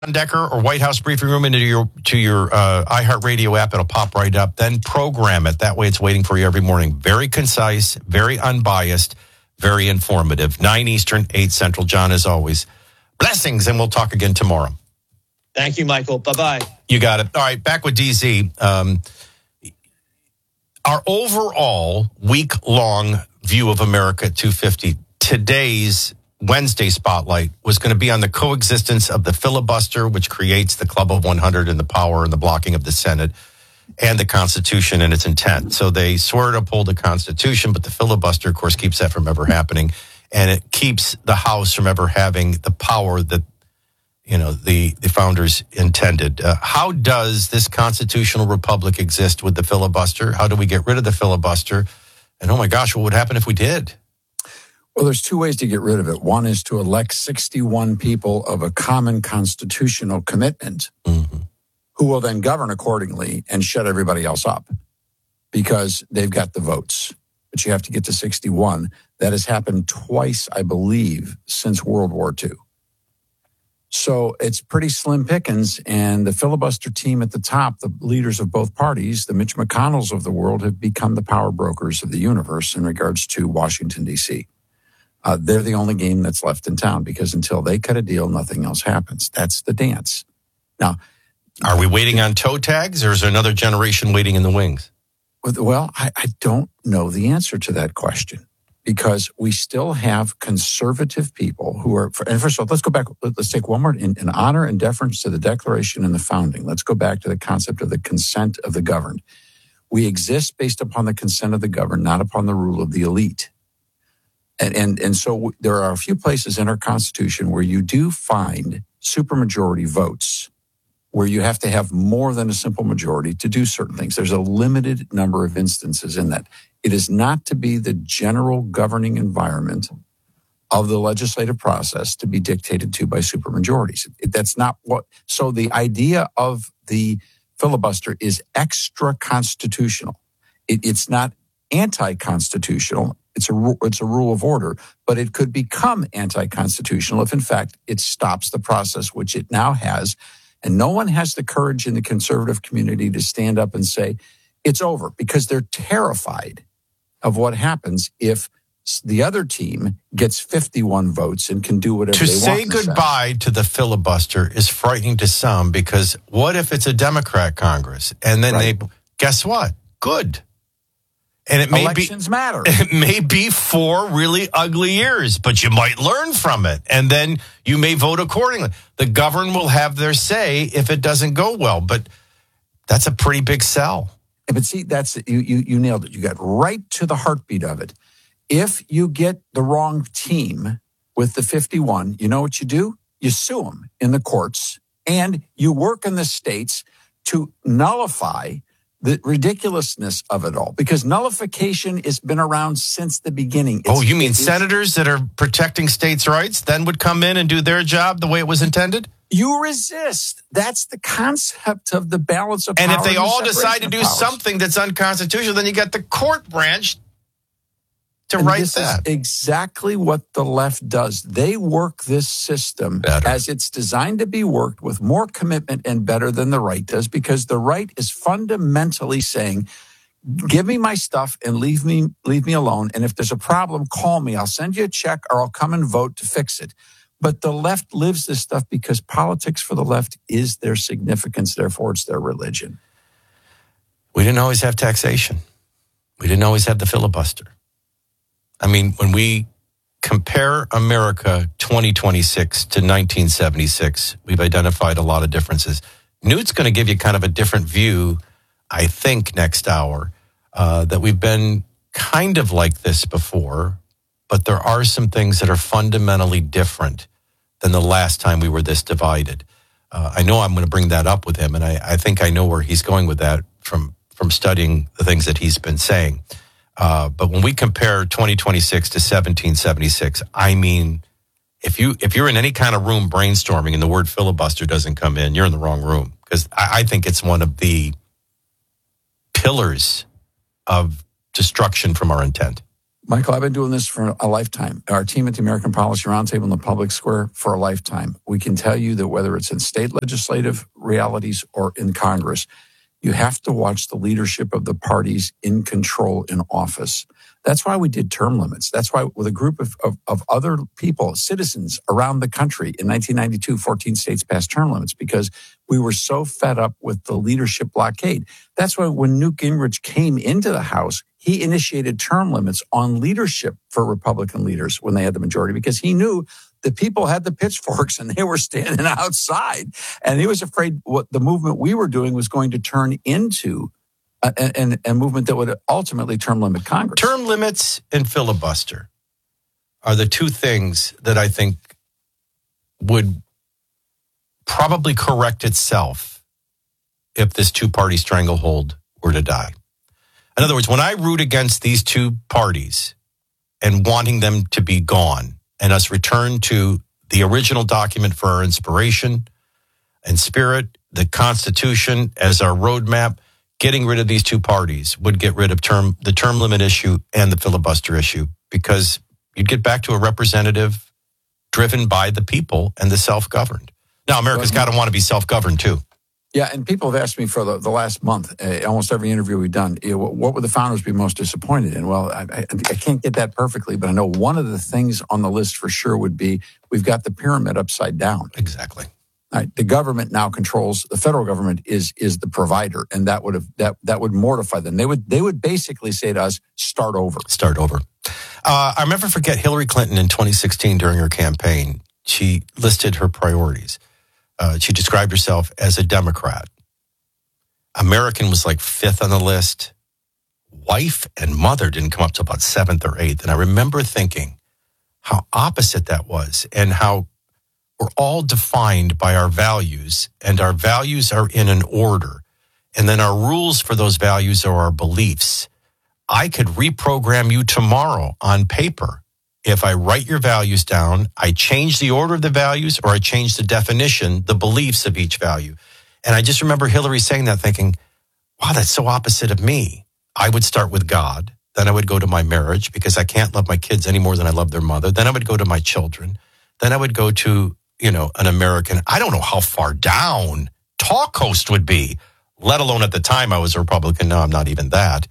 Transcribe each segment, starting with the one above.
Decker or White House Briefing Room into your iHeartRadio app. It'll pop right up. Then program it. That way it's waiting for you every morning. Very concise, very unbiased, very informative. 9 Eastern, 8 Central. John, as always, blessings, and we'll talk again tomorrow. Thank you, Michael. Bye-bye. You got it. All right, back with DZ. Our overall week-long view of America at 250, today's Wednesday spotlight was going to be on the coexistence of the filibuster, which creates the Club of 100 and the power and the blocking of the Senate, and the Constitution and its intent. So they swear to uphold the Constitution, but the filibuster, of course, keeps that from ever happening, and it keeps the House from ever having the power that the founders intended. How does this constitutional republic exist with the filibuster? How do we get rid of the filibuster? And oh my gosh, what would happen if we did? Well, there's two ways to get rid of it. One is to elect 61 people of a common constitutional commitment who will then govern accordingly and shut everybody else up because they've got the votes. But you have to get to 61. That has happened twice, I believe, since World War II. So it's pretty slim pickings, and the filibuster team at the top, the leaders of both parties, the Mitch McConnells of the world, have become the power brokers of the universe in regards to Washington, D.C. They're the only game that's left in town because until they cut a deal, nothing else happens. That's the dance. Now, are we waiting on toe tags, or is there another generation waiting in the wings? Well, I don't know the answer to that question because we still have conservative people who are, and first of all, let's go back. Let's take one more in honor and deference to the Declaration and the founding. Let's go back to the concept of the consent of the governed. We exist based upon the consent of the governed, not upon the rule of the elite. And so there are a few places in our Constitution where you do find supermajority votes, where you have to have more than a simple majority to do certain things. There's a limited number of instances in that. It is not to be the general governing environment of the legislative process to be dictated to by supermajorities. That's not what. So the idea of the filibuster is extra constitutional. It's not anti-constitutional. It's a rule of order, but it could become anti-constitutional if, in fact, it stops the process, which it now has. And no one has the courage in the conservative community to stand up and say, it's over, because they're terrified of what happens if the other team gets 51 votes and can do whatever they want. To say goodbye to the filibuster is frightening to some, because what if it's a Democrat Congress? And then guess what? Good. And it may Elections matter. It may be 4 really ugly years, but you might learn from it, and then you may vote accordingly. The government will have their say if it doesn't go well, but that's a pretty big sell. But see, that's you nailed it. You got right to the heartbeat of it. If you get the wrong team with the 51, you know what you do? You sue them in the courts, and you work in the states to nullify the ridiculousness of it all, because nullification has been around since the beginning. You mean senators that are protecting states' rights then would come in and do their job the way it was intended? You resist. That's the concept of the balance of power. And if they all decide to do something that's unconstitutional, then you got the court branch to write that. This is exactly what the left does. They work this system as it's designed to be worked with more commitment and better than the right does, because the right is fundamentally saying, give me my stuff and leave me alone. And if there's a problem, call me. I'll send you a check or I'll come and vote to fix it. But the left lives this stuff because politics for the left is their significance. Therefore, it's their religion. We didn't always have taxation. We didn't always have the filibuster. I mean, when we compare America 2026 to 1976, we've identified a lot of differences. Newt's going to give you kind of a different view, I think, next hour, that we've been kind of like this before, but there are some things that are fundamentally different than the last time we were this divided. I know I'm going to bring that up with him, and I think I know where he's going with that from studying the things that he's been saying. But when we compare 2026 to 1776, I mean, if you're in any kind of room brainstorming and the word filibuster doesn't come in, you're in the wrong room, because I think it's one of the pillars of destruction from our intent. Michael, I've been doing this for a lifetime. Our team at the American Policy Roundtable in the public square for a lifetime. We can tell you that whether it's in state legislative realities or in Congress, you have to watch the leadership of the parties in control in office. That's why we did term limits. That's why with a group of other people, citizens around the country in 1992, 14 states passed term limits because we were so fed up with the leadership blockade. That's why when Newt Gingrich came into the House, he initiated term limits on leadership for Republican leaders when they had the majority because he knew the people had the pitchforks and they were standing outside. And he was afraid what the movement we were doing was going to turn into a movement that would ultimately term limit Congress. Term limits and filibuster are the two things that I think would probably correct itself if this two-party stranglehold were to die. In other words, when I root against these two parties and wanting them to be gone and us return to the original document for our inspiration and spirit, the Constitution as our roadmap, getting rid of these two parties would get rid of the term limit issue and the filibuster issue because you'd get back to a representative driven by the people and the self-governed. Now, America's got to want to be self-governed too. Yeah, and people have asked me for the last month, almost every interview we've done, what would the founders be most disappointed in? Well, I can't get that perfectly, but I know one of the things on the list for sure would be we've got the pyramid upside down. Exactly. Right. The government now controls, the federal government is the provider, and that would mortify them. They would basically say to us, start over. Start over. I'll never forget Hillary Clinton in 2016 during her campaign. She listed her priorities. She described herself as a Democrat. American was like fifth on the list. Wife and mother didn't come up to about seventh or eighth. And I remember thinking how opposite that was and how we're all defined by our values, and our values are in an order. And then our rules for those values are our beliefs. I could reprogram you tomorrow on paper. If I write your values down, I change the order of the values or I change the definition, the beliefs of each value. And I just remember Hillary saying that thinking, wow, that's so opposite of me. I would start with God. Then I would go to my marriage because I can't love my kids any more than I love their mother. Then I would go to my children. Then I would go to, an American. I don't know how far down talk host would be, let alone at the time I was a Republican. No, I'm not even that.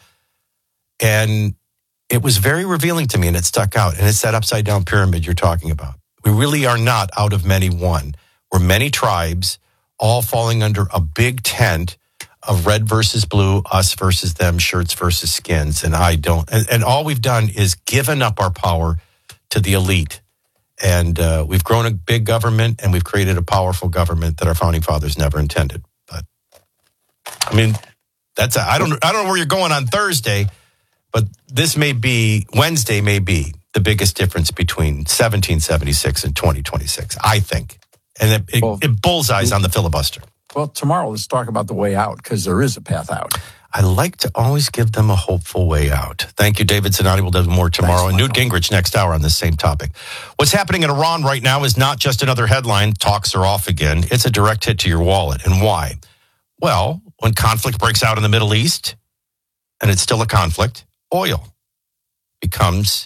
And it was very revealing to me, and it stuck out. And it's that upside down pyramid you're talking about. We really are not out of many one. We're many tribes all falling under a big tent of red versus blue, us versus them, shirts versus skins. And I don't. And all we've done is given up our power to the elite. And we've grown a big government, and we've created a powerful government that our founding fathers never intended. But I mean, I don't know where you're going on Thursday. But Wednesday may be the biggest difference between 1776 and 2026, I think. And it bullseyes on the filibuster. Well, tomorrow let's talk about the way out, because there is a path out. I like to always give them a hopeful way out. Thank you, David Zanotti. We'll do more tomorrow. And Newt Gingrich next hour on this same topic. What's happening in Iran right now is not just another headline, talks are off again. It's a direct hit to your wallet. And why? Well, when conflict breaks out in the Middle East, and it's still a conflict, oil becomes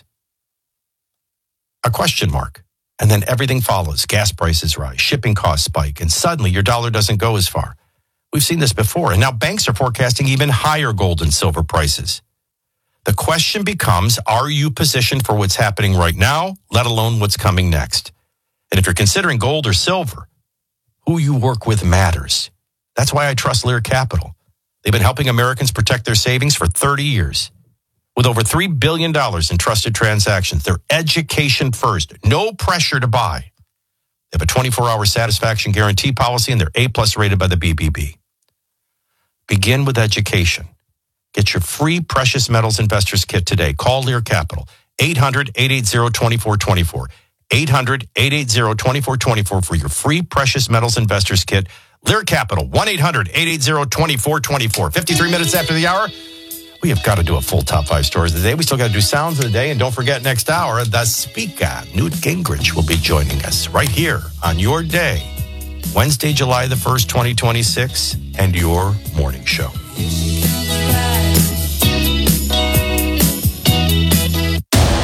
a question mark. And then everything follows. Gas prices rise, shipping costs spike, and suddenly your dollar doesn't go as far. We've seen this before, and now banks are forecasting even higher gold and silver prices. The question becomes, are you positioned for what's happening right now, let alone what's coming next? And if you're considering gold or silver, who you work with matters. That's why I trust Lear Capital. They've been helping Americans protect their savings for 30 years. With over $3 billion in trusted transactions, they're education first, no pressure to buy. They have a 24-hour satisfaction guarantee policy, and they're A+ rated by the BBB. Begin with education. Get your free Precious Metals Investors Kit today. Call Lear Capital, 800-880-2424. 800-880-2424 for your free Precious Metals Investors Kit. Lear Capital, 1-800-880-2424. 53 minutes after the hour. We have got to do a full top 5 stories of the day. We still got to do sounds of the day. And don't forget, next hour, the speaker, Newt Gingrich, will be joining us right here on your day, Wednesday, July the 1st, 2026, and your morning show.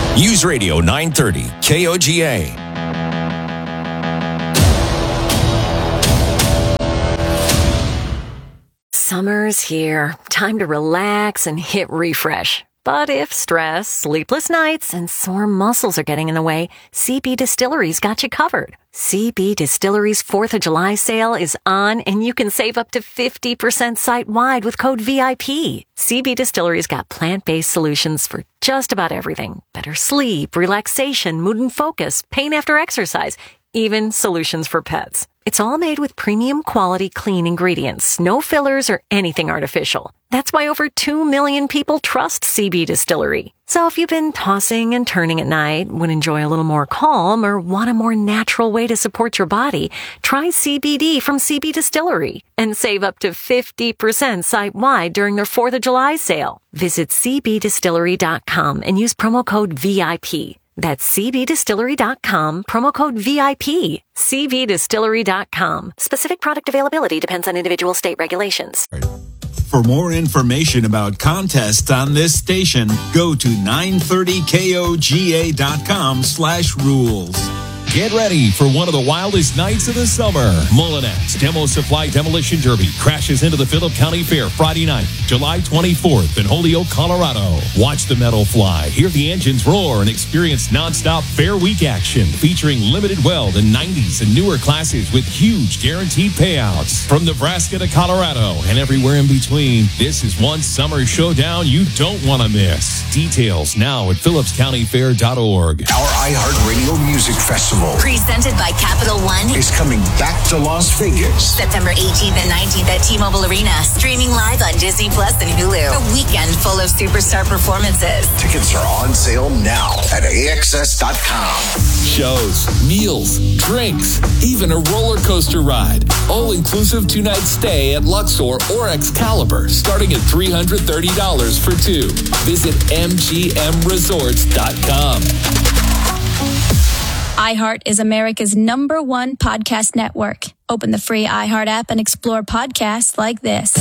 News Radio 930 KOGA. Summer's here. Time to relax and hit refresh. But if stress, sleepless nights, and sore muscles are getting in the way, CB Distillery's got you covered. CB Distillery's 4th of July sale is on, and you can save up to 50% site-wide with code VIP. CB Distillery's got plant-based solutions for just about everything. Better sleep, relaxation, mood and focus, pain after exercise, even solutions for pets. It's all made with premium quality clean ingredients, no fillers or anything artificial. That's why over 2 million people trust CB Distillery. So if you've been tossing and turning at night, would enjoy a little more calm, or want a more natural way to support your body, try CBD from CB Distillery and save up to 50% site-wide during their 4th of July sale. Visit cbdistillery.com and use promo code VIP. That's cbdistillery.com, promo code VIP. cbdistillery.com. Specific product availability depends on individual state regulations. For more information about contests on this station, go to 930koga.com/rules. Get ready for one of the wildest nights of the summer. Mullinax Demo Supply Demolition Derby crashes into the Phillip County Fair Friday night, July 24th in Holyoke, Colorado. Watch the metal fly, hear the engines roar, and experience nonstop Fair Week action featuring limited weld and 90s and newer classes with huge guaranteed payouts. From Nebraska to Colorado and everywhere in between, this is one summer showdown you don't want to miss. Details now at phillipscountyfair.org. Our iHeartRadio Music Festival, presented by Capital One, is coming back to Las Vegas. September 18th and 19th at T-Mobile Arena, streaming live on Disney Plus and Hulu. A weekend full of superstar performances. Tickets are on sale now at AXS.com. Shows, meals, drinks, even a roller coaster ride. All-inclusive 2-night stay at Luxor or Excalibur, starting at $330 for two. Visit MGMResorts.com. iHeart is America's #1 podcast network. Open the free iHeart app and explore podcasts like this.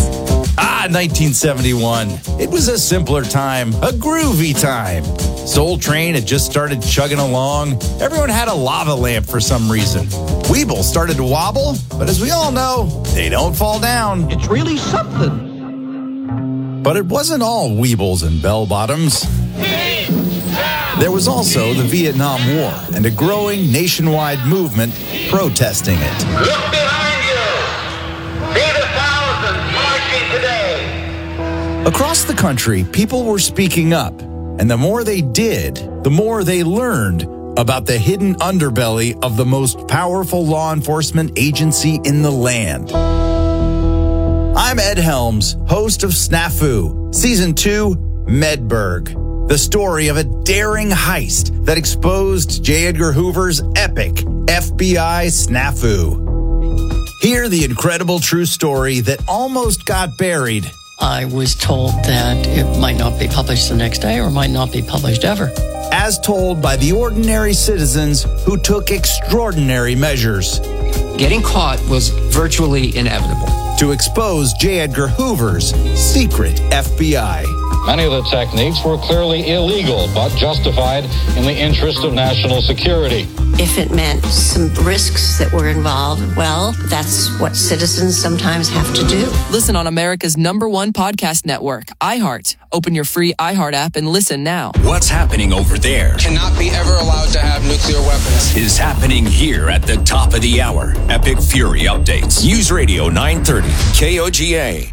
1971. It was a simpler time, a groovy time. Soul Train had just started chugging along. Everyone had a lava lamp for some reason. Weeble started to wobble, but as we all know, they don't fall down. It's really something. But it wasn't all Weebles and bell-bottoms. There was also the Vietnam War and a growing nationwide movement protesting it. Look behind you. See the thousands marching today. Across the country, people were speaking up, and the more they did, the more they learned about the hidden underbelly of the most powerful law enforcement agency in the land. I'm Ed Helms, host of Snafu, Season 2, Medberg. The story of a daring heist that exposed J. Edgar Hoover's epic FBI snafu. Hear the incredible true story that almost got buried. I was told that it might not be published the next day or might not be published ever. As told by the ordinary citizens who took extraordinary measures. Getting caught was virtually inevitable. To expose J. Edgar Hoover's secret FBI. Many of the techniques were clearly illegal, but justified in the interest of national security. If it meant some risks that were involved, well, that's what citizens sometimes have to do. Listen on America's #1 podcast network, iHeart. Open your free iHeart app and listen now. What's happening over there cannot be ever allowed to have nuclear weapons. Is happening here at the top of the hour. Epic Fury updates. News Radio 930 KOGA.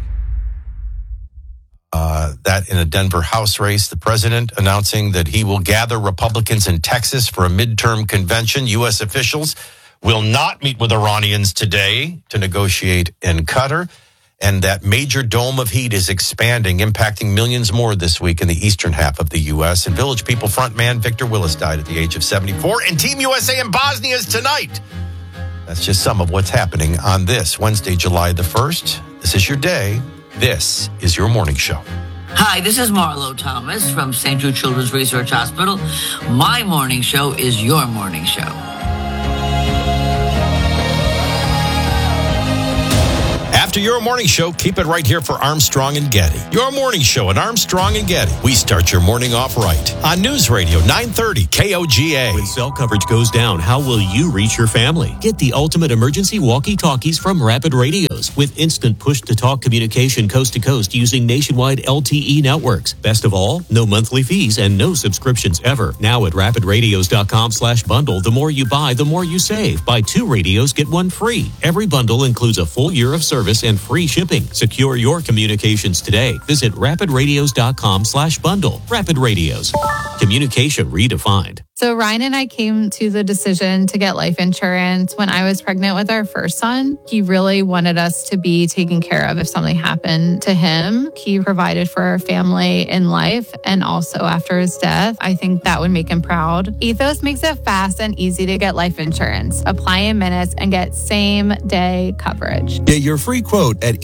That in a Denver House race, the president announcing that he will gather Republicans in Texas for a midterm convention. U.S. officials will not meet with Iranians today to negotiate in Qatar. And that major dome of heat is expanding, impacting millions more this week in the eastern half of the U.S. And Village People frontman Victor Willis died at the age of 74. And Team USA in Bosnia is tonight. That's just some of what's happening on this Wednesday, July the 1st. This is your day. This is your morning show. Hi, this is Marlo Thomas from St. Jude Children's Research Hospital. My morning show is your morning show. After your morning show, keep it right here for Armstrong and Getty. Your morning show at Armstrong and Getty. We start your morning off right on News Radio 930 KOGA. When cell coverage goes down, how will you reach your family? Get the ultimate emergency walkie-talkies from Rapid Radios with instant push-to-talk communication coast to coast using nationwide LTE networks. Best of all, no monthly fees and no subscriptions ever. Now at rapidradios.com/bundle, the more you buy, the more you save. Buy 2 radios, get 1 free. Every bundle includes a full year of service and free shipping. Secure your communications today. Visit rapidradios.com/bundle. Rapid Radios. Communication redefined. So Ryan and I came to the decision to get life insurance when I was pregnant with our first son. He really wanted us to be taken care of if something happened to him. He provided for our family in life and also after his death. I think that would make him proud. Ethos makes it fast and easy to get life insurance. Apply in minutes and get same-day coverage. Get your free quote at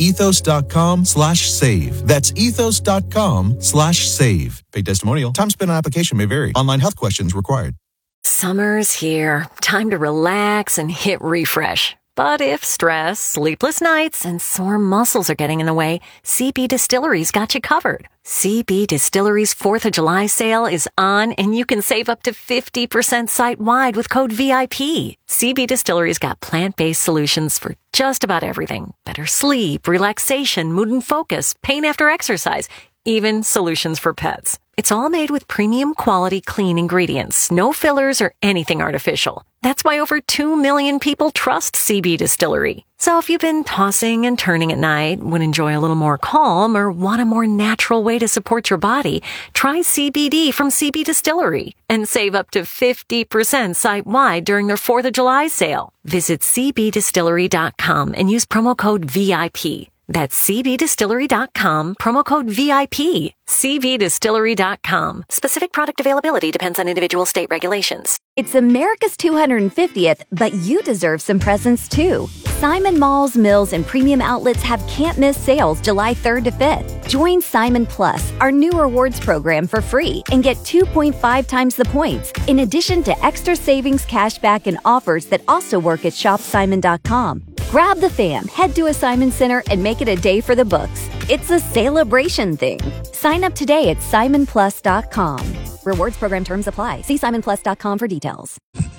ethos.com/save. That's ethos.com/save. Paid testimonial. Time spent on application may vary. Online health questions required. Summer's here. Time to relax and hit refresh. But if stress, sleepless nights, and sore muscles are getting in the way, CB Distillery's got you covered. CB Distillery's 4th of July sale is on, and you can save up to 50% site-wide with code VIP. CB Distillery's got plant-based solutions for just about everything. Better sleep, relaxation, mood and focus, pain after exercise, even solutions for pets. It's all made with premium quality clean ingredients, no fillers or anything artificial. That's why over 2 million people trust CB Distillery. So if you've been tossing and turning at night, would enjoy a little more calm, or want a more natural way to support your body, try CBD from CB Distillery and save up to 50% site-wide during their 4th of July sale. Visit cbdistillery.com and use promo code VIP. That's cbdistillery.com, promo code VIP. cbdistillery.com. Specific product availability depends on individual state regulations. It's America's 250th, but you deserve some presents too. Simon Malls, Mills, and premium outlets have can't-miss sales July 3rd to 5th. Join Simon Plus, our new rewards program, for free and get 2.5 times the points, in addition to extra savings, cashback, and offers that also work at shopsimon.com. Grab the fam, head to a Simon Center, and make it a day for the books. It's a celebration thing. Sign up today at simonplus.com. Rewards program terms apply. See simonplus.com for details.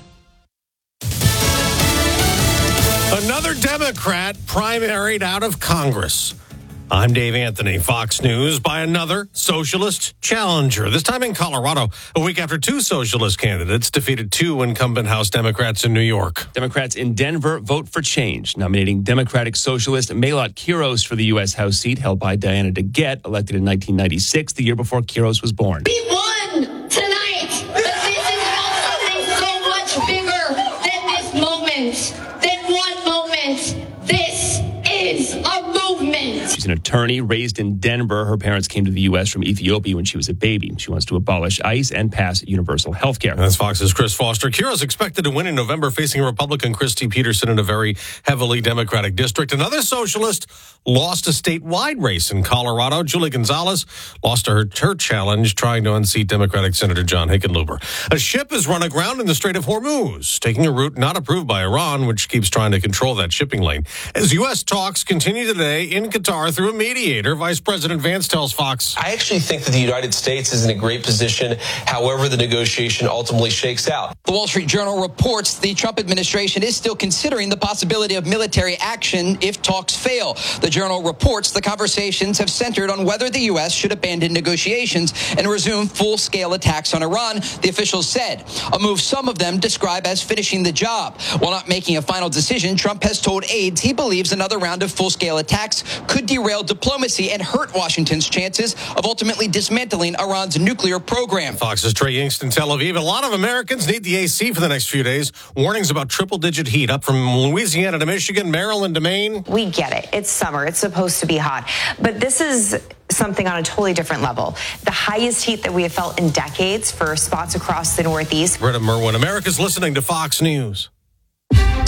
Another Democrat primaried out of Congress. I'm Dave Anthony, Fox News, by another socialist challenger, this time in Colorado, a week after 2 socialist candidates defeated 2 incumbent House Democrats in New York. Democrats in Denver vote for change, nominating Democratic socialist Mahlot Quiros for the U.S. House seat held by Diana DeGette, elected in 1996, the year before Quiros was born. We won tonight, but this is about something so much bigger than this moment, than one moment. This is a movement. She's an attorney raised in Denver. Her parents came to the U.S. from Ethiopia when she was a baby. She wants to abolish ICE and pass universal health care. That's Fox's Chris Foster. Quiros expected to win in November, facing Republican Christy Peterson in a very heavily Democratic district. Another socialist lost a statewide race in Colorado. Julie Gonzalez lost her challenge trying to unseat Democratic Senator John Hickenlooper. A ship has run aground in the Strait of Hormuz, taking a route not approved by Iran, which keeps trying to control that shipping lane. As U.S. talks continue today in Qatar through a mediator, Vice President Vance tells Fox. I actually think that the United States is in a great position, however the negotiation ultimately shakes out. The Wall Street Journal reports the Trump administration is still considering the possibility of military action if talks fail. The Journal reports the conversations have centered on whether the U.S. should abandon negotiations and resume full-scale attacks on Iran, the officials said. A move some of them describe as finishing the job. While not making a final decision, Trump has told aides he believes another round of full-scale attacks could derail diplomacy and hurt Washington's chances of ultimately dismantling Iran's nuclear program. Fox's Trey Yingst in Tel Aviv. A lot of Americans need the AC for the next few days. Warnings about triple-digit heat up from Louisiana to Michigan, Maryland to Maine. We get it. It's summer. It's supposed to be hot. But this is something on a totally different level. The highest heat that we have felt in decades for spots across the Northeast. Greta Merwin, America's listening to Fox News.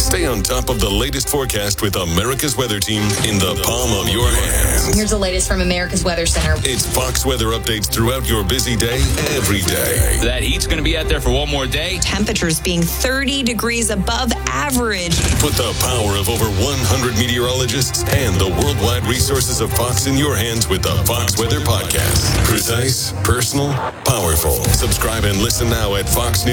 Stay on top of the latest forecast with America's Weather Team in the palm of your hands. Here's the latest from America's Weather Center. It's Fox weather updates throughout your busy day, every day. That heat's going to be out there for one more day. Temperatures being 30 degrees above average. Put the power of over 100 meteorologists and the worldwide resources of Fox in your hands with the Fox Weather Podcast. Precise, personal, powerful. Subscribe and listen now at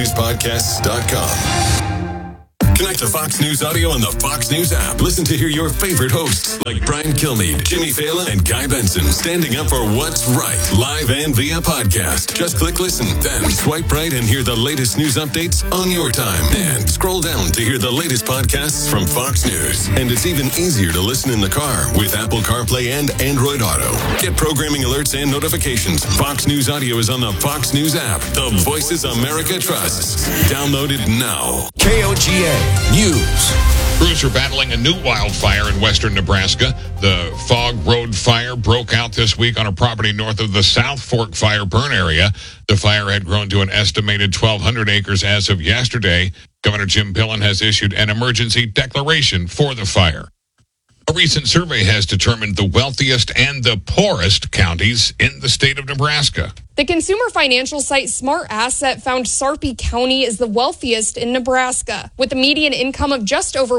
foxnewspodcasts.com. Connect to Fox News Audio on the Fox News app. Listen to hear your favorite hosts like Brian Kilmeade, Jimmy Fallon, and Guy Benson standing up for what's right, live and via podcast. Just click listen, then swipe right and hear the latest news updates on your time. And scroll down to hear the latest podcasts from Fox News. And it's even easier to listen in the car with Apple CarPlay and Android Auto. Get programming alerts and notifications. Fox News Audio is on the Fox News app. The voices America trusts. Download it now. KOGA News. Crews are battling a new wildfire in western Nebraska. The Fog Road Fire broke out this week on a property north of the South Fork Fire Burn area. The fire had grown to an estimated 1,200 acres as of yesterday. Governor Jim Pillen has issued an emergency declaration for the fire. A recent survey has determined the wealthiest and the poorest counties in the state of Nebraska. The consumer financial site Smart Asset found Sarpy County is the wealthiest in Nebraska, with a median income of just over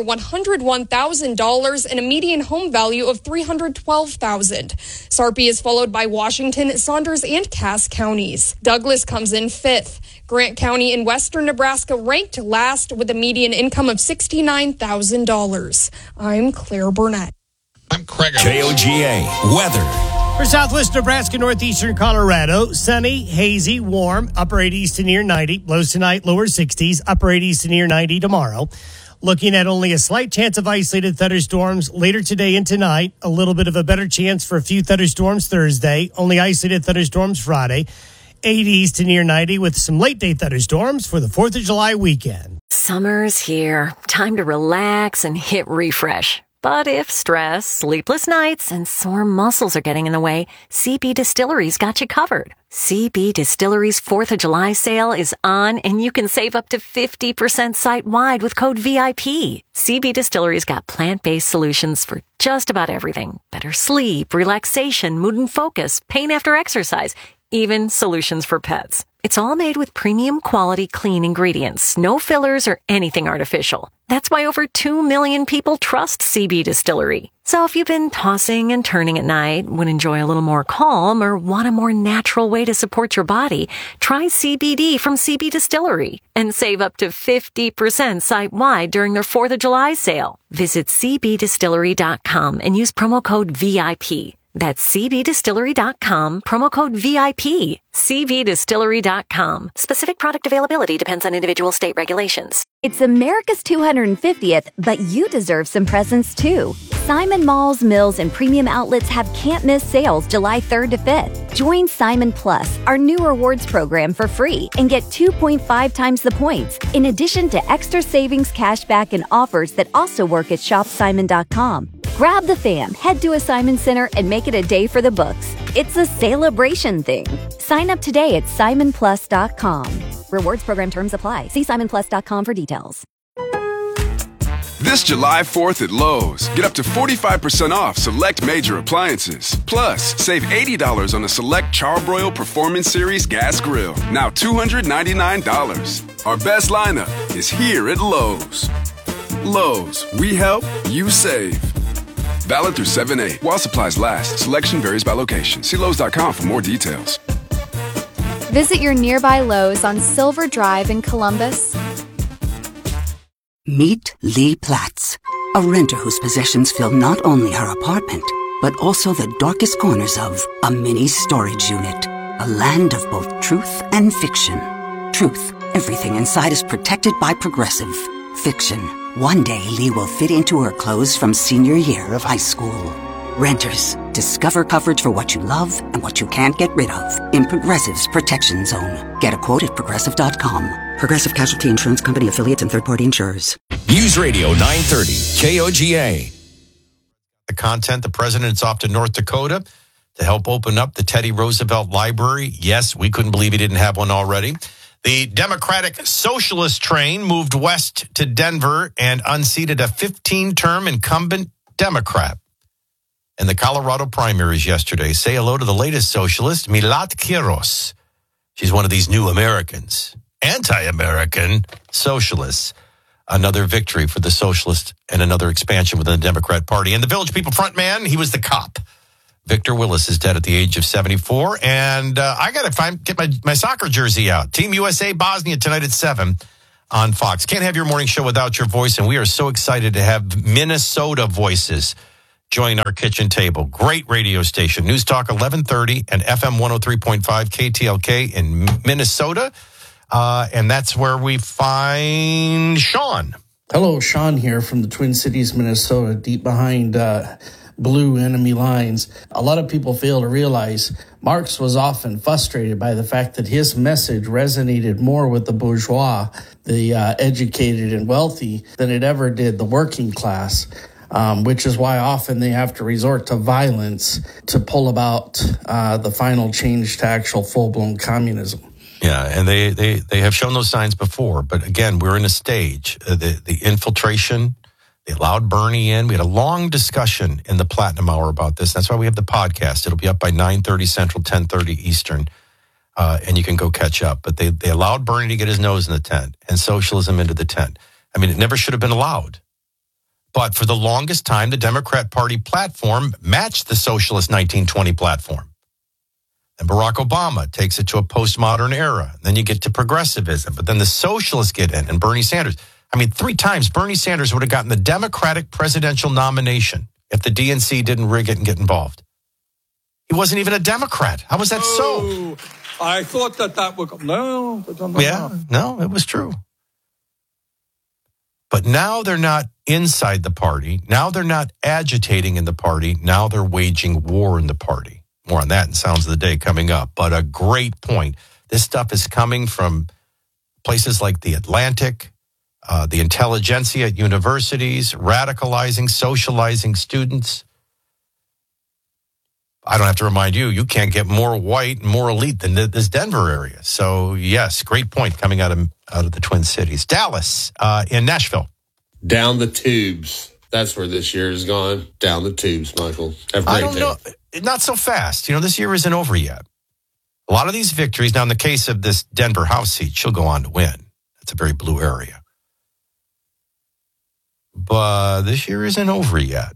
$101,000 and a median home value of $312,000. Sarpy is followed by Washington, Saunders, and Cass counties. Douglas comes in fifth. Grant County in western Nebraska ranked last with a median income of $69,000. I'm Claire Burnett. I'm Craig. KOGA Weather. For southwest Nebraska, northeastern Colorado, sunny, hazy, warm, upper 80s to near 90. Lows tonight, lower 60s, upper 80s to near 90 tomorrow. Looking at only a slight chance of isolated thunderstorms later today and tonight. A little bit of a better chance for a few thunderstorms Thursday. Only isolated thunderstorms Friday. 80s to near 90 with some late day thunderstorms for the 4th of July weekend. Summer's here. Time to relax and hit refresh. But if stress, sleepless nights, and sore muscles are getting in the way, CB Distillery's got you covered. CB Distillery's 4th of July sale is on, and you can save up to 50% site-wide with code VIP. CB Distillery's got plant-based solutions for just about everything. Better sleep, relaxation, mood and focus, pain after exercise, even solutions for pets. It's all made with premium quality clean ingredients, no fillers or anything artificial. That's why over 2 million people trust CB Distillery. So if you've been tossing and turning at night, would enjoy a little more calm, or want a more natural way to support your body, try CBD from CB Distillery and save up to 50% site-wide during their 4th of July sale. Visit cbdistillery.com and use promo code VIP. That's cbdistillery.com, promo code VIP. cbdistillery.com. Specific product availability depends on individual state regulations. It's America's 250th, but you deserve some presents too. Simon Malls, Mills, and Premium Outlets have can't-miss sales July 3rd to 5th. Join Simon Plus, our new rewards program, for free and get 2.5 times the points, in addition to extra savings, cashback, and offers that also work at shopsimon.com. Grab the fam, head to a Simon Center, and make it a day for the books. It's a celebration thing. Sign up today at simonplus.com. Rewards program terms apply. See simonplus.com for details. This July 4th at Lowe's, get up to 45% off select major appliances. Plus, save $80 on a select Charbroil Performance Series gas grill. Now $299. Our best lineup is here at Lowe's. Lowe's, we help, you save. Valid through 7/8. While supplies last. Selection varies by location. See Lowe's.com for more details. Visit your nearby Lowe's on Silver Drive in Columbus. Meet Lee Platts, a renter whose possessions fill not only her apartment, but also the darkest corners of a mini storage unit. A land of both truth and fiction. Truth, everything inside is protected by Progressive. Fiction, one day Lee will fit into her clothes from senior year of high school. Renters, discover coverage for what you love and what you can't get rid of in Progressive's Protection Zone. Get a quote at Progressive.com. Progressive Casualty Insurance Company, affiliates, and third-party insurers. News Radio 930, KOGA. The content, the president's off to North Dakota to help open up the Teddy Roosevelt Library. Yes, we couldn't believe he didn't have one already. The Democratic Socialist train moved west to Denver and unseated a 15-term incumbent Democrat. In the Colorado primaries yesterday, say hello to the latest socialist, Milat Quiros. She's one of these new Americans, anti-American socialists. Another victory for the socialist and another expansion within the Democrat Party. And the Village People front man, he was the cop. Victor Willis is dead at the age of 74. And I got to get my soccer jersey out. Team USA Bosnia tonight at 7 on Fox. Can't have your morning show without your voice. And we are so excited to have Minnesota voices join our kitchen table. Great radio station. News Talk 1130 and FM 103.5 KTLK in Minnesota. And that's where we find Sean. Hello, Sean here from the Twin Cities, Minnesota, deep behind blue enemy lines. A lot of people fail to realize Marx was often frustrated by the fact that his message resonated more with the bourgeois, the educated and wealthy, than it ever did the working class, which is why often they have to resort to violence to pull about the final change to actual full-blown communism. Yeah, and they have shown those signs before. But again, we're in a stage. The infiltration, they allowed Bernie in. We had a long discussion in the Platinum Hour about this. That's why we have the podcast. It'll be up by 9:30 Central, 10:30 Eastern, and you can go catch up. But they allowed Bernie to get his nose in the tent and socialism into the tent. I mean, it never should have been allowed. But for the longest time, the Democrat Party platform matched the socialist 1920 platform. And Barack Obama takes it to a postmodern era. Then you get to progressivism. But then the socialists get in, and Bernie Sanders. I mean, 3 times Bernie Sanders would have gotten the Democratic presidential nomination if the DNC didn't rig it and get involved. He wasn't even a Democrat. How was that so? I thought that would... No. No, it was true. But now they're not inside the party. Now they're not agitating in the party. Now they're waging war in the party. More on that in Sounds of the Day coming up. But a great point. This stuff is coming from places like the Atlantic, the intelligentsia at universities, radicalizing, socializing students. I don't have to remind you, you can't get more white and more elite than this Denver area. So, yes, great point coming out of the Twin Cities. Dallas in Nashville. Down the tubes. That's where this year has gone. Down the tubes, Michael. Have a great day. Know. Not so fast. This year isn't over yet. A lot of these victories, now in the case of this Denver House seat, she'll go on to win. It's a very blue area. But this year isn't over yet.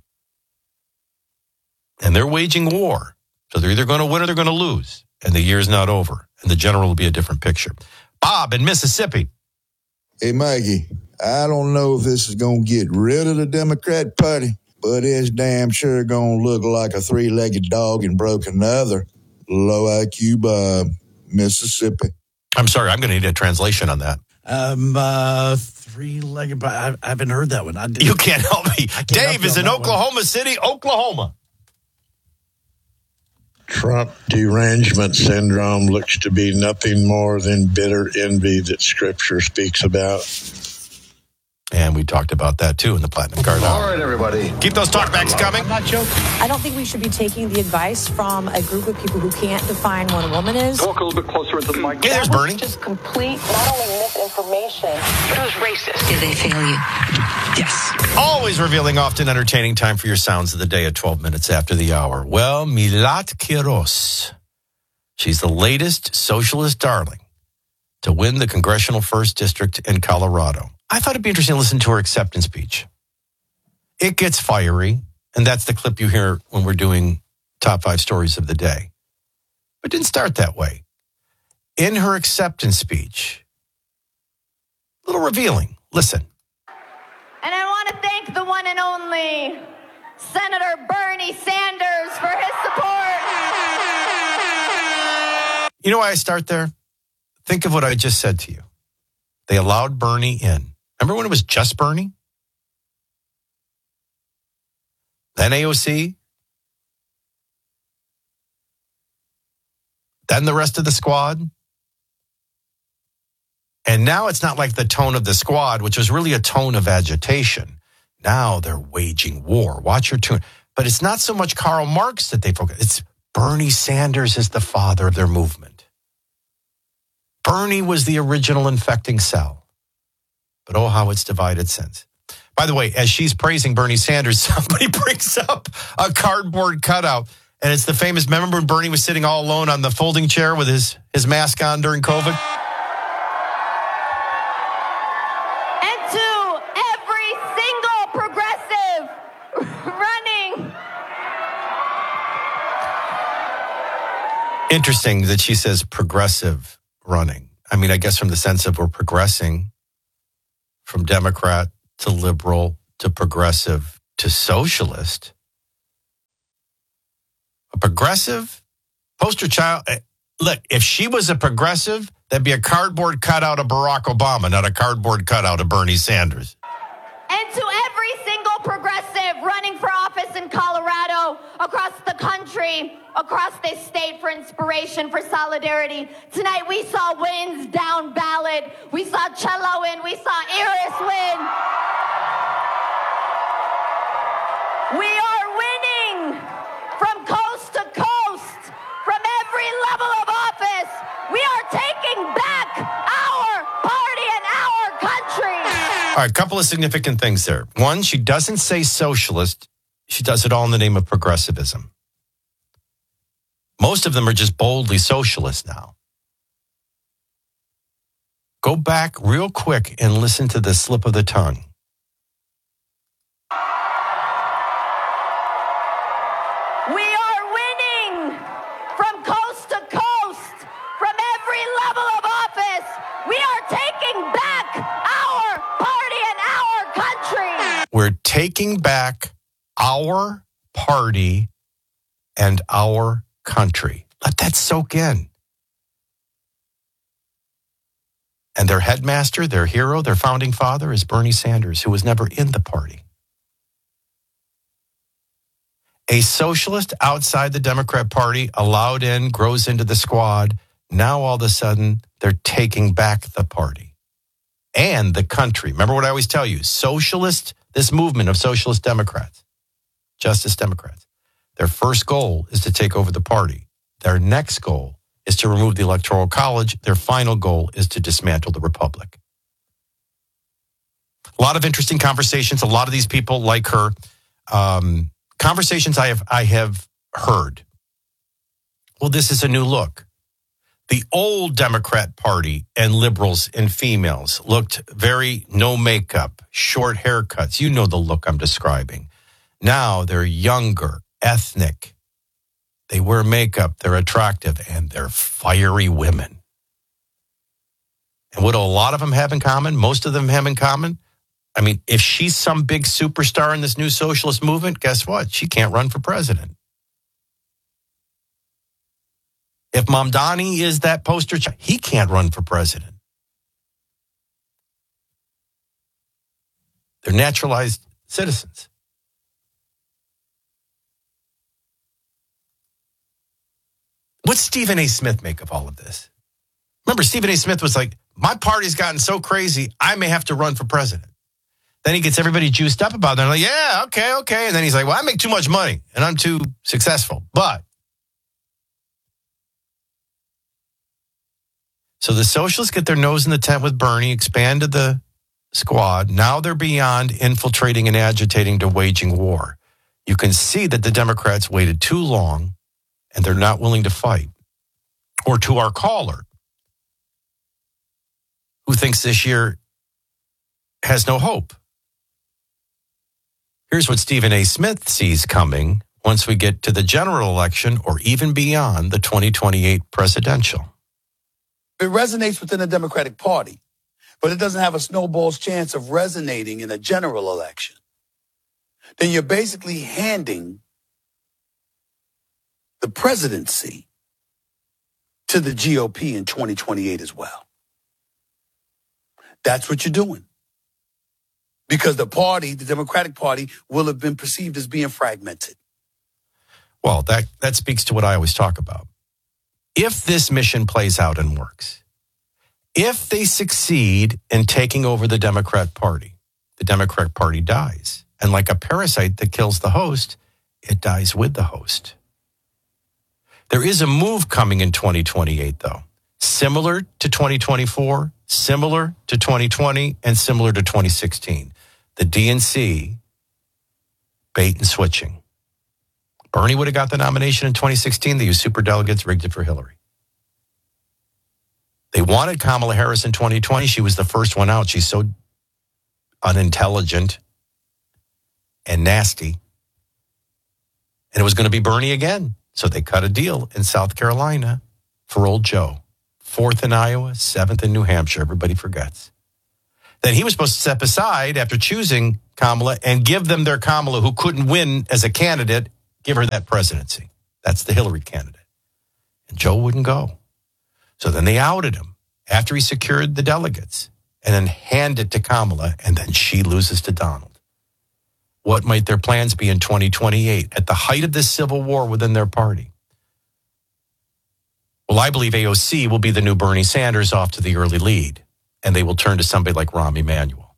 And they're waging war. So they're either going to win or they're going to lose. And the year's not over. And the general will be a different picture. Bob in Mississippi. Hey, Mikey, I don't know if this is going to get rid of the Democrat Party, but it's damn sure going to look like a 3-legged dog and broke another. Low IQ Bob, Mississippi. I'm sorry, I'm going to need a translation on that. 3-legged, but I haven't heard that one. You can't help me. Dave is in Oklahoma City, Oklahoma. Trump derangement syndrome looks to be nothing more than bitter envy that Scripture speaks about. And we talked about that, too, in the Platinum Card Hour. All right, everybody. Keep those talkbacks coming. I'm not joking. I don't think we should be taking the advice from a group of people who can't define what a woman is. Talk a little bit closer into the mic. Hey, there's Bernie. Just complete, not only misinformation, but it was racist. Did they fail you? Yes. Always revealing, often entertaining. Time for your Sounds of the Day at 12 minutes after the hour. Well, Milat Quiros. She's the latest socialist darling to win the Congressional 1st District in Colorado. I thought it'd be interesting to listen to her acceptance speech. It gets fiery, and that's the clip you hear when we're doing top 5 stories of the day. But it didn't start that way. In her acceptance speech, a little revealing. Listen. And I want to thank the one and only Senator Bernie Sanders for his support. You know why I start there? Think of what I just said to you. They allowed Bernie in. Remember when it was just Bernie? Then AOC? Then the rest of the squad? And now it's not like the tone of the squad, which was really a tone of agitation. Now they're waging war. Watch your tune. But it's not so much Karl Marx that they focus. It's Bernie Sanders is the father of their movement. Bernie was the original infecting cell. But oh, how it's divided since. By the way, as she's praising Bernie Sanders, somebody brings up a cardboard cutout. And it's the famous, remember when Bernie was sitting all alone on the folding chair with his mask on during COVID? And to every single progressive running. Interesting that she says progressive running. I mean, I guess from the sense of we're progressing from Democrat to liberal to progressive to socialist. A progressive poster child. Look, if she was a progressive, that'd be a cardboard cutout of Barack Obama, not a cardboard cutout of Bernie Sanders. And to every single progressive running for office in Colorado, across the country, across this state for inspiration, for solidarity. Tonight we saw wins down ballot. We saw Cello win. We saw Iris win. We are winning from coast to coast, from every level of office. We are taking back our party and our country. All right, a couple of significant things there. One, she doesn't say socialist. She does it all in the name of progressivism. Most of them are just boldly socialist now. Go back real quick and listen to the slip of the tongue. We are winning from coast to coast, from every level of office. We are taking back our party and our country. We're taking back our party and our country. Let that soak in. And their headmaster, their hero, their founding father is Bernie Sanders, who was never in the party. A socialist outside the Democrat Party, allowed in, grows into the squad. Now all of a sudden, they're taking back the party and the country. Remember what I always tell you, socialist, this movement of socialist Democrats, Justice Democrats, their first goal is to take over the party. Their next goal is to remove the Electoral College. Their final goal is to dismantle the Republic. A lot of interesting conversations. A lot of these people like her. Conversations I have heard. Well, this is a new look. The old Democrat Party and liberals and females looked very no makeup, short haircuts. You know the look I'm describing. Now they're younger, ethnic. They wear makeup, they're attractive, and they're fiery women. And what do a lot of them have in common? Most of them have in common? I mean, if she's some big superstar in this new socialist movement, guess what? She can't run for president. If Mamdani is that poster child, he can't run for president. They're naturalized citizens. What's Stephen A. Smith make of all of this? Remember, Stephen A. Smith was like, my party's gotten so crazy, I may have to run for president. Then he gets everybody juiced up about it. They're like, yeah, okay. And then he's like, well, I make too much money and I'm too successful. But so the socialists get their nose in the tent with Bernie, expanded the squad. Now they're beyond infiltrating and agitating to waging war. You can see that the Democrats waited too long and they're not willing to fight. Or to our caller, who thinks this year has no hope. Here's what Stephen A. Smith sees coming once we get to the general election or even beyond the 2028 presidential. It resonates within the Democratic Party, but it doesn't have a snowball's chance of resonating in a general election. Then you're basically handing the presidency to the GOP in 2028 as well. That's what you're doing. Because the party, the Democratic Party, will have been perceived as being fragmented. Well, that speaks to what I always talk about. If this mission plays out and works, if they succeed in taking over the Democrat Party dies. And like a parasite that kills the host, it dies with the host. There is a move coming in 2028, though. Similar to 2024, similar to 2020, and similar to 2016. The DNC bait and switching. Bernie would have got the nomination in 2016. They used superdelegates, rigged it for Hillary. They wanted Kamala Harris in 2020. She was the first one out. She's so unintelligent and nasty. And it was going to be Bernie again. So they cut a deal in South Carolina for old Joe. 4th in Iowa, 7th in New Hampshire. Everybody forgets. Then he was supposed to step aside after choosing Kamala and give them their Kamala, who couldn't win as a candidate, give her that presidency. That's the Hillary candidate. And Joe wouldn't go. So then they outed him after he secured the delegates and then hand it to Kamala, and then she loses to Donald. What might their plans be in 2028 at the height of this civil war within their party? Well, I believe AOC will be the new Bernie Sanders off to the early lead, and they will turn to somebody like Rahm Emanuel.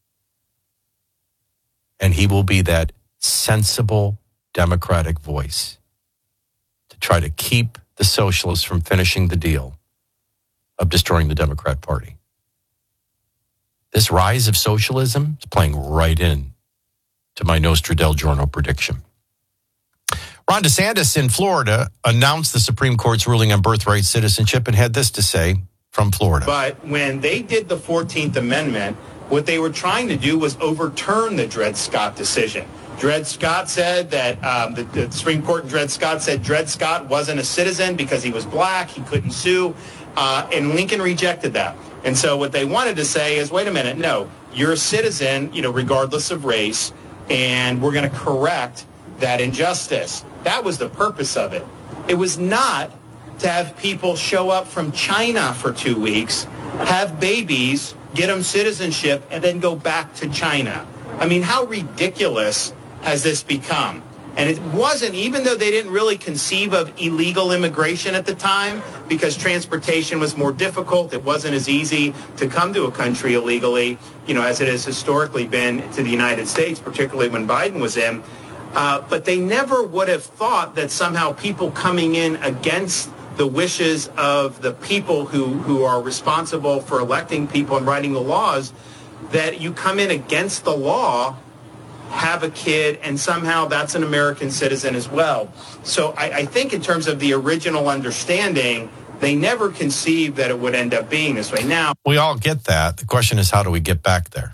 And he will be that sensible Democratic voice to try to keep the socialists from finishing the deal of destroying the Democrat Party. This rise of socialism is playing right in to my Nostra del Giorno prediction. Ron DeSantis in Florida announced the Supreme Court's ruling on birthright citizenship and had this to say from Florida. But when they did the 14th Amendment, what they were trying to do was overturn the Dred Scott decision. Dred Scott said that the Supreme Court in Dred Scott said Dred Scott wasn't a citizen because he was black, he couldn't sue, and Lincoln rejected that. And so what they wanted to say is, wait a minute, no, you're a citizen, regardless of race, and we're going to correct that injustice. That was the purpose of it. It was not to have people show up from China for 2 weeks, have babies, get them citizenship, and then go back to China. I mean, how ridiculous has this become? And it wasn't, even though they didn't really conceive of illegal immigration at the time, because transportation was more difficult, it wasn't as easy to come to a country illegally, as it has historically been to the United States, particularly when Biden was in. But they never would have thought that somehow people coming in against the wishes of the people who are responsible for electing people and writing the laws, that you come in against the law, have a kid, and somehow that's an American citizen as well. So I think in terms of the original understanding, they never conceived that it would end up being this way. Now, we all get that. The question is, how do we get back there?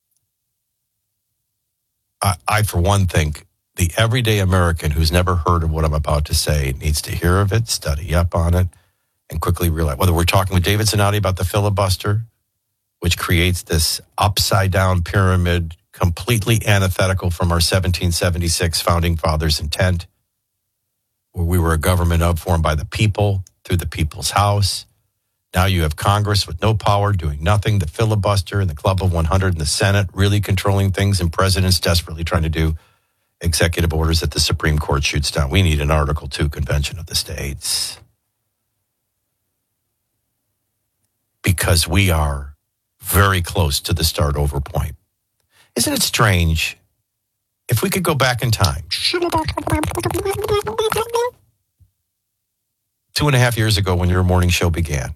I for one, think the everyday American who's never heard of what I'm about to say needs to hear of it, study up on it, and quickly realize, whether we're talking with David Zanotti about the filibuster, which creates this upside-down pyramid, completely antithetical from our 1776 founding fathers' intent, where we were a government formed by the people, through the people's house. Now you have Congress with no power, doing nothing, the filibuster and the Club of 100 in the Senate really controlling things, and presidents desperately trying to do executive orders that the Supreme Court shoots down. We need an Article II Convention of the States. Because we are very close to the start over point. Isn't it strange? If we could go back in time, 2.5 years ago when your morning show began,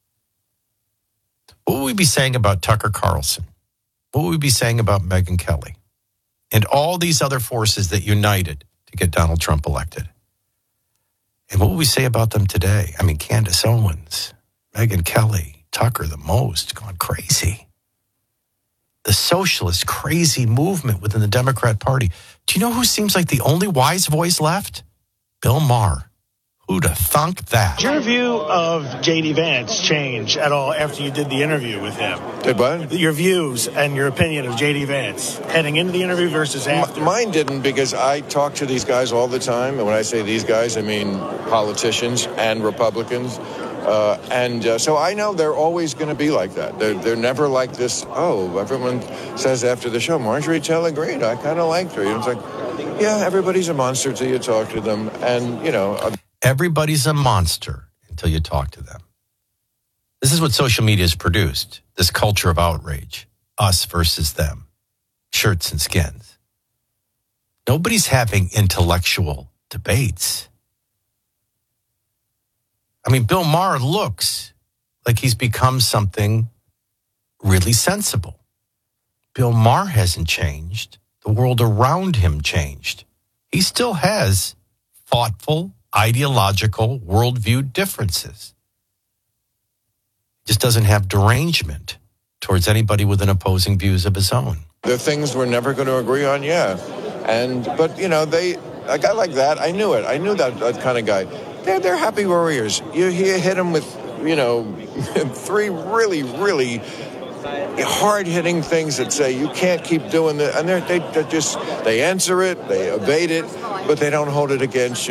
what would we be saying about Tucker Carlson? What would we be saying about Megyn Kelly? And all these other forces that united to get Donald Trump elected. And what would we say about them today? I mean, Candace Owens, Megyn Kelly, Tucker the most, gone crazy. The socialist crazy movement within the Democrat Party. Do you know who seems like the only wise voice left? Bill Maher. Who'd have thunk that? Did your view of J.D. Vance change at all after you did the interview with him? Did what? Your views and your opinion of J.D. Vance heading into the interview versus after? Mine didn't, because I talk to these guys all the time. And when I say these guys, I mean politicians and Republicans. So I know they're always going to be like that. They're never like this, everyone says after the show, Marjorie Taylor Greene, I kind of liked her. It's like, yeah, everybody's a monster until you talk to them. And, everybody's a monster until you talk to them. This is what social media has produced, this culture of outrage, us versus them, shirts and skins. Nobody's having intellectual debates. I mean, Bill Maher looks like he's become something really sensible. Bill Maher hasn't changed. The world around him changed. He still has thoughtful, ideological, worldview differences. Just doesn't have derangement towards anybody with an opposing views of his own. The things we're never going to agree on, yeah. But a guy like that, I knew it. I knew that kind of guy. They're happy warriors. You hit them with, 3 really, really hard-hitting things that say you can't keep doing that. And they answer it, they evade it, but they don't hold it against you.